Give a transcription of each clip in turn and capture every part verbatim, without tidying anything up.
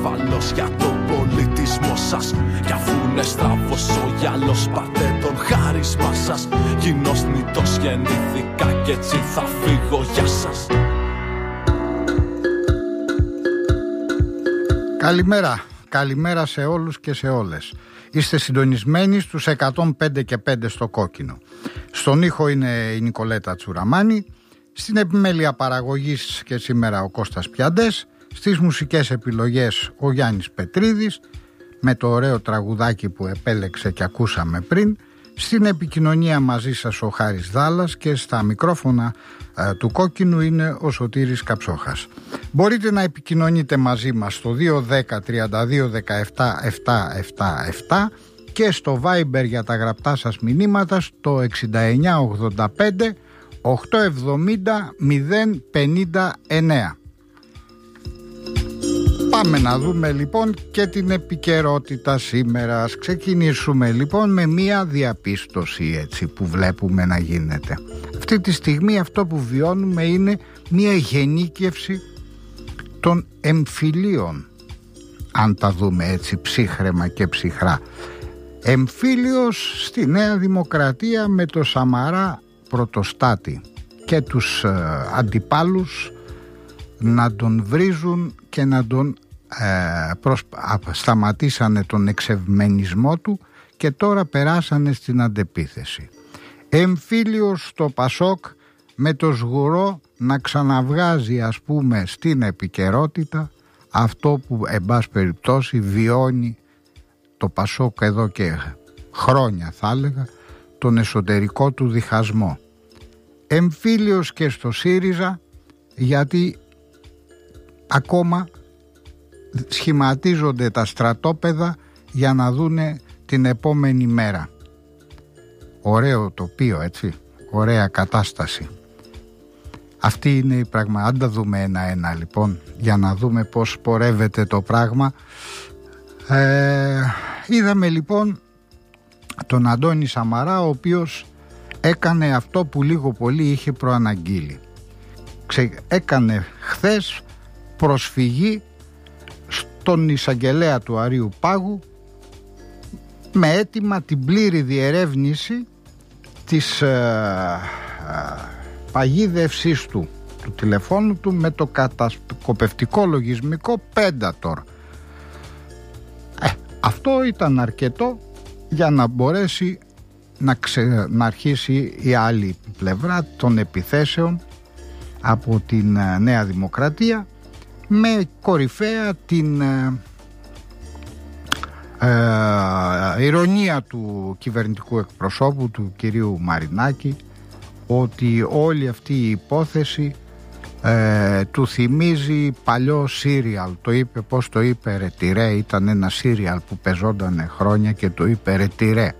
ασφαλώς για τον πολιτισμό σας. Κι αφού είναι στραβός ο γυαλός, πάρτε τον χάρισμα σας. Γινός νητός γεννήθηκα κι έτσι θα φύγω, γεια σας. Καλημέρα, καλημέρα σε όλους και σε όλες. Είστε συντονισμένοι στους εκατόν πέντε και πέντε στο κόκκινο. Στον ήχο είναι η Νικολέτα Τσουραμάνη. Στην επιμέλεια παραγωγής και σήμερα ο Κώστας Πιαντές. Στις μουσικές επιλογές ο Γιάννης Πετρίδης, με το ωραίο τραγουδάκι που επέλεξε και ακούσαμε πριν. Στην επικοινωνία μαζί σας ο Χάρης Δάλλας και στα μικρόφωνα ε, του κόκκινου είναι ο Σωτήρης Καψόχας. Μπορείτε να επικοινωνείτε μαζί μας στο δύο δέκα τριάντα δύο δεκαεπτά εβδομήντα επτά και στο Viber για τα γραπτά σας μηνύματα στο εξήντα εννιά ογδόντα πέντε οκτακόσια εβδομήντα μηδέν πενήντα εννέα. Πάμε να δούμε λοιπόν και την επικαιρότητα σήμερα. Ας ξεκινήσουμε λοιπόν με μία διαπίστωση έτσι που βλέπουμε να γίνεται. Αυτή τη στιγμή αυτό που βιώνουμε είναι μία γενίκευση των εμφυλίων, αν τα δούμε έτσι ψύχρεμα και ψυχρά. Εμφύλιος στη Νέα Δημοκρατία με το Σαμαρά πρωτοστάτη και τους ε, αντιπάλους να τον βρίζουν και να τον ε, προσ... σταματήσανε τον εξευμενισμό του και τώρα περάσανε στην αντεπίθεση. Εμφύλιος στο Πασόκ με το σγουρό να ξαναβγάζει ας πούμε στην επικαιρότητα αυτό που εν πάση περιπτώσει βιώνει το Πασόκ εδώ και χρόνια θα έλεγα, τον εσωτερικό του διχασμό. Εμφύλιος και στο ΣΥΡΙΖΑ γιατί ακόμα σχηματίζονται τα στρατόπεδα για να δούνε την επόμενη μέρα. Ωραίο τοπίο έτσι, ωραία κατάσταση. Αυτή είναι η πράγμα. Αν τα δούμε ένα-ένα λοιπόν για να δούμε πώς πορεύεται το πράγμα. Ε, είδαμε λοιπόν τον Αντώνη Σαμαρά, ο οποίος έκανε αυτό που λίγο πολύ είχε προαναγγείλει. Ξε, έκανε χθες προσφυγή στον εισαγγελέα του Αρείου Πάγου με αίτημα την πλήρη διερεύνηση της ε, ε, παγίδευσής του, του τηλεφώνου του με το κατασκοπευτικό λογισμικό Predator. Ε, αυτό ήταν αρκετό για να μπορέσει να, ξε, να αρχίσει η άλλη πλευρά των επιθέσεων από την ε, Νέα Δημοκρατία με κορυφαία την ε, ε, ηρωνία του κυβερνητικού εκπροσώπου του κυρίου Μαρινάκη ότι όλη αυτή η υπόθεση ε, του θυμίζει παλιό σύριαλ. Το είπε, πώς το είπε ρε τυρέ, ήταν ένα σύριαλ που πεζόντανε χρόνια και το είπε ρε τυρέ.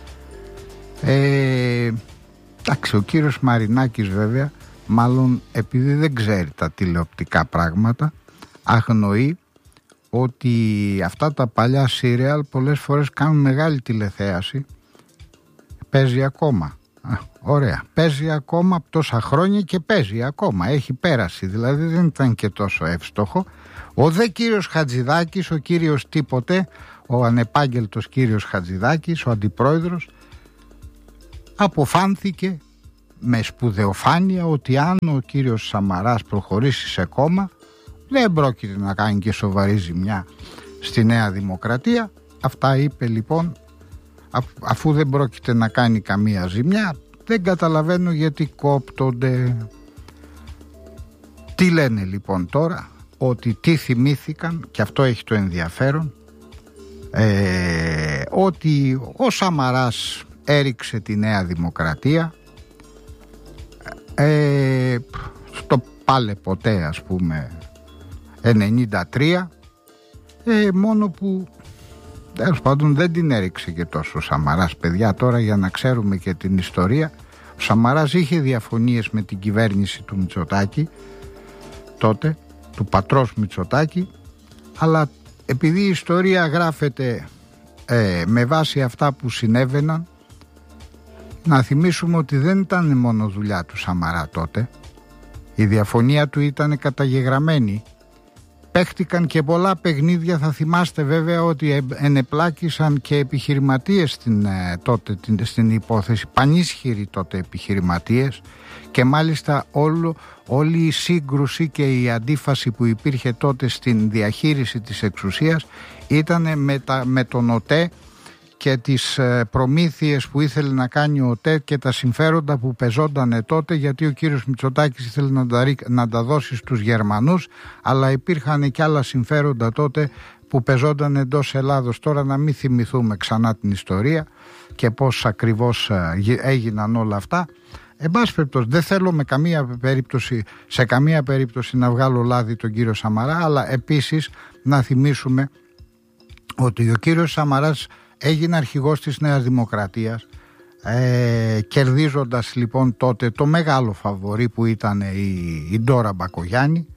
Ε, εντάξει, ο κύριος Μαρινάκης βέβαια μάλλον επειδή δεν ξέρει τα τηλεοπτικά πράγματα αγνοεί ότι αυτά τα παλιά σύριαλ πολλές φορές κάνουν μεγάλη τηλεθέαση. Παίζει ακόμα. Α, ωραία. Παίζει ακόμα τόσα χρόνια και παίζει ακόμα. Έχει πέρασει. Δηλαδή δεν ήταν και τόσο εύστοχο. Ο δε κύριος Χατζηδάκης, ο κύριος τίποτε, ο ανεπάγγελτος κύριος Χατζηδάκης, ο αντιπρόεδρος, αποφάνθηκε με σπουδαιοφάνεια ότι αν ο κύριος Σαμαράς προχωρήσει σε κόμμα δεν πρόκειται να κάνει και σοβαρή ζημιά στη Νέα Δημοκρατία. Αυτά είπε λοιπόν, α, αφού δεν πρόκειται να κάνει καμία ζημιά, δεν καταλαβαίνω γιατί κόπτονται. Τι λένε λοιπόν τώρα, ότι τι θυμήθηκαν, και αυτό έχει το ενδιαφέρον, ε, ότι ο Σαμαράς έριξε τη Νέα Δημοκρατία ε, στο πάλε ποτέ ας πούμε ενενήντα τρία, ε, μόνο που τέλος πάντων δεν την έριξε και τόσο ο Σαμαράς, παιδιά. Τώρα για να ξέρουμε και την ιστορία, ο Σαμαράς είχε διαφωνίες με την κυβέρνηση του Μητσοτάκη τότε, του πατρός Μητσοτάκη, αλλά επειδή η ιστορία γράφεται ε, με βάση αυτά που συνέβαιναν, να θυμίσουμε ότι δεν ήταν μόνο δουλειά του Σαμαρά τότε. Η διαφωνία του ήταν καταγεγραμμένη. παίχτηκαν και πολλά παιχνίδια. Θα θυμάστε βέβαια ότι ενεπλάκησαν και επιχειρηματίες στην, τότε, την, στην υπόθεση, πανίσχυροι τότε επιχειρηματίες, και μάλιστα όλο, όλη η σύγκρουση και η αντίφαση που υπήρχε τότε στην διαχείριση της εξουσίας ήταν με, τα, με τον ΟΤΕ και τις προμήθειες που ήθελε να κάνει ο ΟΤΕ και τα συμφέροντα που πεζόντανε τότε, γιατί ο κύριος Μητσοτάκης ήθελε να τα, να τα δώσει στους Γερμανούς, αλλά υπήρχαν και άλλα συμφέροντα τότε που πεζόνταν εντός Ελλάδος. Τώρα να μην θυμηθούμε ξανά την ιστορία και πώς ακριβώς έγιναν όλα αυτά. Εν πάση περιπτώσει, δεν θέλω με καμία περίπτωση, σε καμία περίπτωση να βγάλω λάδι τον κύριο Σαμαρά, αλλά επίσης να θυμίσουμε ότι ο κύριος Σαμαράς έγινε αρχηγός της Νέας Δημοκρατίας, ε, κερδίζοντας λοιπόν τότε το μεγάλο φαβορί που ήταν η, η Ντόρα Μπακογιάννη.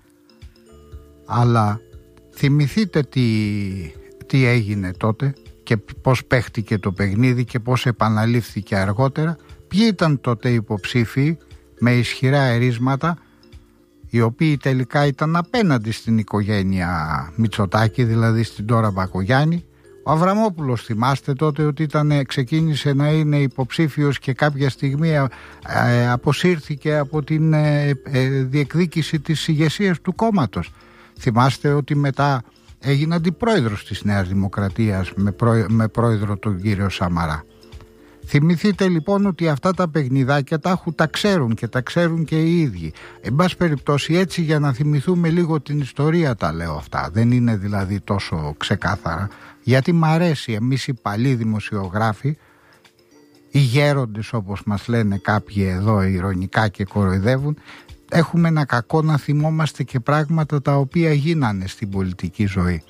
Αλλά θυμηθείτε τι, τι έγινε τότε και πώς παίχτηκε το παιχνίδι και πώς επαναλήφθηκε αργότερα. Ποιοι ήταν τότε υποψήφοι με ισχυρά ερίσματα, οι οποίοι τελικά ήταν απέναντι στην οικογένεια Μητσοτάκη, δηλαδή στην Ντόρα Μπακογιάννη. Ο Αβραμόπουλος, θυμάστε τότε ότι ήταν, ξεκίνησε να είναι υποψήφιος και κάποια στιγμή ε, ε, αποσύρθηκε από την ε, ε, διεκδίκηση της ηγεσίας του κόμματος. Θυμάστε ότι μετά έγινε αντιπρόεδρος της Νέας Δημοκρατίας με, πρό, με πρόεδρο τον κύριο Σαμαρά. Θυμηθείτε λοιπόν ότι αυτά τα παιχνιδάκια τα, έχουν, τα ξέρουν και τα ξέρουν και οι ίδιοι. Εν πάση περιπτώσει, έτσι για να θυμηθούμε λίγο την ιστορία τα λέω αυτά. Δεν είναι δηλαδή τόσο ξεκάθαρα, γιατί μ' αρέσει εμείς οι παλιοί δημοσιογράφοι, οι γέροντες όπως μας λένε κάποιοι εδώ ειρωνικά και κοροϊδεύουν, έχουμε ένα κακό να θυμόμαστε και πράγματα τα οποία γίνανε στην πολιτική ζωή.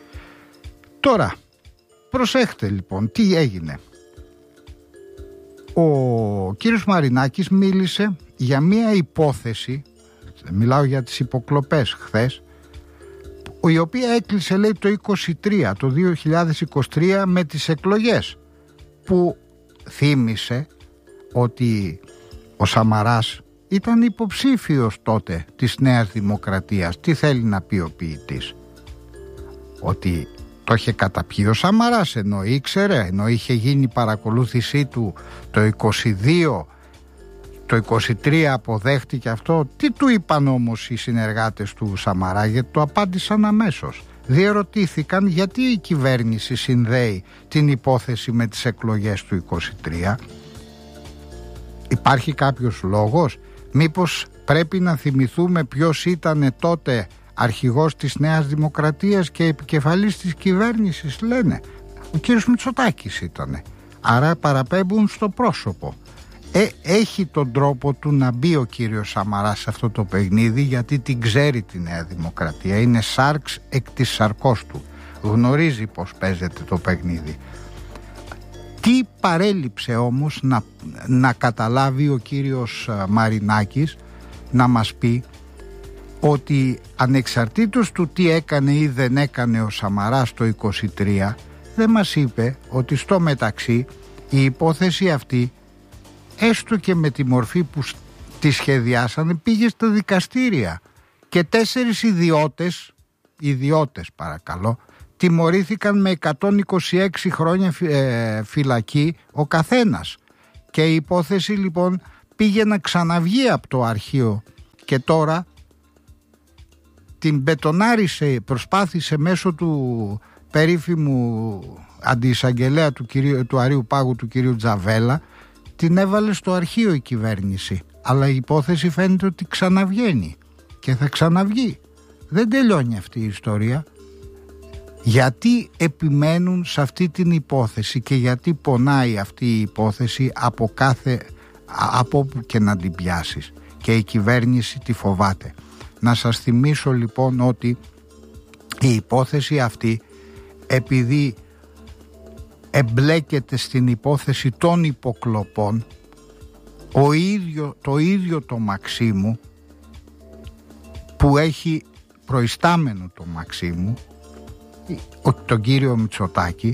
Τώρα, προσέχτε λοιπόν τι έγινε. Ο κύριος Μαρινάκης μίλησε για μία υπόθεση, μιλάω για τις υποκλοπές χθες, η οποία έκλεισε λέει το είκοσι τρία, το δύο χιλιάδες είκοσι τρία με τις εκλογές, που θύμισε ότι ο Σαμαράς ήταν υποψήφιος τότε της Νέας Δημοκρατίας. Τι θέλει να πει ο ποιητής? Ότι το είχε καταπιεί ο Σαμαράς, ενώ ήξερε, ενώ είχε γίνει η παρακολούθησή του το είκοσι δύο, το είκοσι τρία αποδέχτηκε αυτό. Τι του είπαν όμως οι συνεργάτες του Σαμαρά? Γιατί το απάντησαν αμέσως. Διερωτήθηκαν γιατί η κυβέρνηση συνδέει την υπόθεση με τις εκλογές του είκοσι τρία. Υπάρχει κάποιος λόγος? Μήπως πρέπει να θυμηθούμε ποιος ήταν τότε αρχηγός της Νέας Δημοκρατίας και επικεφαλής της κυβέρνησης? Λένε ο κύριος Μητσοτάκης ήτανε. Άρα παραπέμπουν στο πρόσωπο. Ε, έχει τον τρόπο του να μπει ο κύριος Σαμαράς σε αυτό το παιχνίδι, γιατί την ξέρει τη Νέα Δημοκρατία. Είναι σάρξ εκ της σαρκός του. Γνωρίζει πως παίζεται το παιχνίδι. Τι παρέλειψε όμως να, να καταλάβει ο κύριος Μαρινάκης, να μας πει ότι ανεξαρτήτως του τι έκανε ή δεν έκανε ο Σαμαράς το είκοσι τρία, δεν μας είπε ότι στο μεταξύ η υπόθεση αυτή, έστω και με τη μορφή που τη σχεδιάσανε, πήγε στα δικαστήρια και τέσσερις ιδιώτες, ιδιώτες παρακαλώ, τιμωρήθηκαν με εκατόν είκοσι έξι χρόνια φυλακή ο καθένας. Και η υπόθεση λοιπόν πήγε να ξαναβγεί από το αρχείο και τώρα την μπετονάρισε, προσπάθησε μέσω του περίφημου αντιεισαγγελέα του, κυρίου, του Αρείου Πάγου, του κυρίου Τζαβέλα, την έβαλε στο αρχείο η κυβέρνηση. Αλλά η υπόθεση φαίνεται ότι ξαναβγαίνει και θα ξαναβγεί. Δεν τελειώνει αυτή η ιστορία. Γιατί επιμένουν σε αυτή την υπόθεση και γιατί πονάει αυτή η υπόθεση από κάθε, από όπου και να την πιάσεις, και η κυβέρνηση τη φοβάται. Να σας θυμίσω λοιπόν ότι η υπόθεση αυτή, επειδή εμπλέκεται στην υπόθεση των υποκλοπών, ο ίδιο, το ίδιο το Μαξίμου, που έχει προϊστάμενο το Μαξίμου, τον κύριο Μητσοτάκη,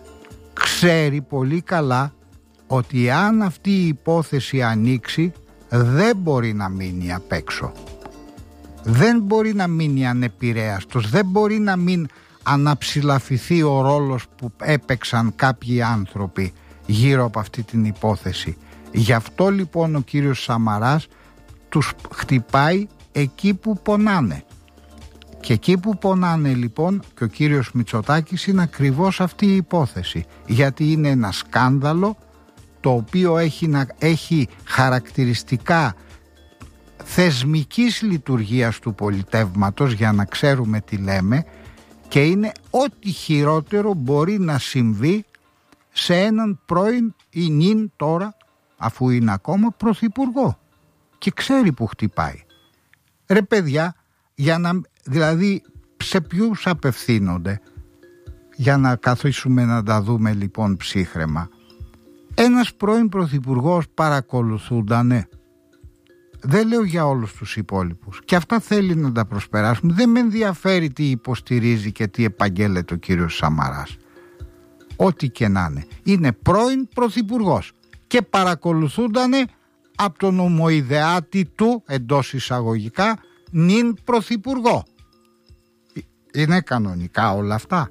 ξέρει πολύ καλά ότι αν αυτή η υπόθεση ανοίξει δεν μπορεί να μείνει απ' έξω. δεν μπορεί να μείνει ανεπηρέαστος, δεν μπορεί να μην αναψηλαφηθεί ο ρόλος που έπαιξαν κάποιοι άνθρωποι γύρω από αυτή την υπόθεση. Γι' αυτό λοιπόν ο κύριος Σαμαράς τους χτυπάει εκεί που πονάνε. Και εκεί που πονάνε λοιπόν και ο κύριος Μητσοτάκης είναι ακριβώς αυτή η υπόθεση, γιατί είναι ένα σκάνδαλο το οποίο έχει, να, έχει χαρακτηριστικά θεσμικής λειτουργίας του πολιτεύματος, για να ξέρουμε τι λέμε, και είναι ό,τι χειρότερο μπορεί να συμβεί σε έναν πρώην ή νυν τώρα, αφού είναι ακόμα, πρωθυπουργό και ξέρει που χτυπάει. Ρε παιδιά, για να, δηλαδή σε ποιους απευθύνονται, για να καθίσουμε να τα δούμε λοιπόν ψύχραιμα. Ένας πρώην πρωθυπουργός παρακολουθούντανε. Δεν λέω για όλους τους υπόλοιπους. Και αυτά θέλει να τα προσπεράσουμε. Δεν με ενδιαφέρει τι υποστηρίζει και τι επαγγέλλεται ο κύριος Σαμαράς. Ό,τι και να είναι. Είναι πρώην πρωθυπουργός και παρακολουθούντανε από τον ομοειδεάτη του, εντός εισαγωγικά, νυν πρωθυπουργό. Είναι κανονικά όλα αυτά?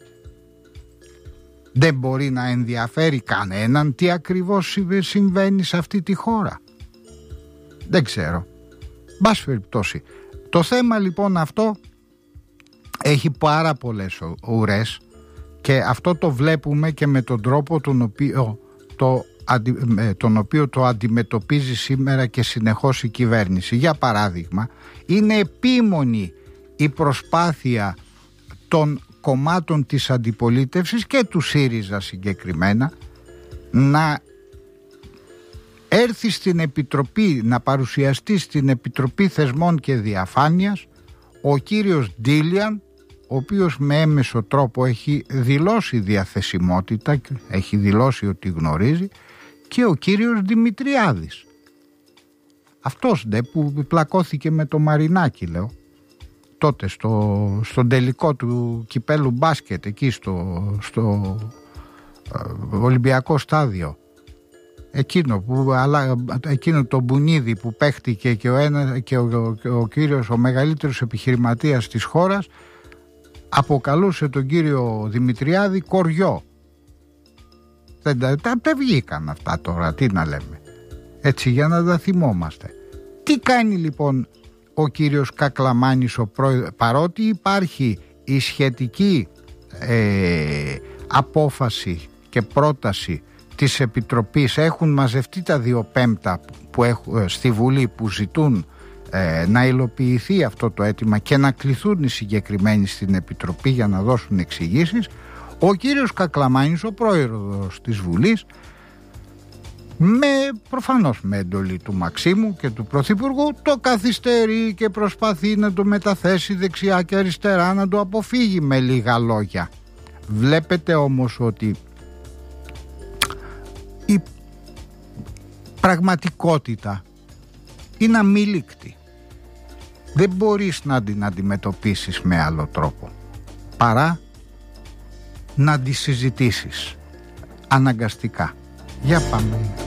Δεν μπορεί να ενδιαφέρει κανέναν τι ακριβώς συμβαίνει σε αυτή τη χώρα? Δεν ξέρω. Μπας περιπτώσει. Το θέμα λοιπόν αυτό έχει πάρα πολλές ουρές και αυτό το βλέπουμε και με τον τρόπο τον οποίο το, τον οποίο το αντιμετωπίζει σήμερα και συνεχώς η κυβέρνηση. Για παράδειγμα, είναι επίμονη η προσπάθεια των κομμάτων της αντιπολίτευσης και του ΣΥΡΙΖΑ συγκεκριμένα να έρθει στην Επιτροπή, να παρουσιαστεί στην Επιτροπή Θεσμών και Διαφάνειας ο κύριος Ντίλιαν, ο οποίος με έμμεσο τρόπο έχει δηλώσει διαθεσιμότητα, έχει δηλώσει ότι γνωρίζει, και ο κύριος Δημητριάδης. Αυτός ντε που πλακώθηκε με το Μαρινάκι, λέω, τότε στο, στον τελικό του κυπέλου μπάσκετ εκεί στο, στο ε, Ολυμπιακό στάδιο. Εκείνο, που, αλλά, εκείνο το μπουνίδι που παίχτηκε και ο, ένα, και ο, ο, ο κύριος, ο μεγαλύτερος επιχειρηματίας της χώρας, αποκαλούσε τον κύριο Δημητριάδη κοριό. Δεν τα, τα, τα βγήκαν αυτά τώρα, τι να λέμε. Έτσι, για να τα θυμόμαστε. Τι κάνει λοιπόν ο κύριος Κακλαμάνης, ο πρόεδρος, παρότι υπάρχει η σχετική ε, απόφαση και πρόταση της Επιτροπής, έχουν μαζευτεί τα δύο πέμπτα που έχουν, στη Βουλή, που ζητούν ε, να υλοποιηθεί αυτό το αίτημα και να κληθούν οι συγκεκριμένοι στην Επιτροπή για να δώσουν εξηγήσεις. Ο κύριος Κακλαμάνης, ο πρόεδρος της Βουλής, με, προφανώς με εντολή του Μαξίμου και του Πρωθυπουργού, το καθυστερεί και προσπαθεί να το μεταθέσει δεξιά και αριστερά, να το αποφύγει με λίγα λόγια. Βλέπετε όμως ότι η πραγματικότητα είναι αμήλικτη. Δεν μπορείς να την αντιμετωπίσεις με άλλο τρόπο παρά να τη συζητήσεις αναγκαστικά. Για πάμε.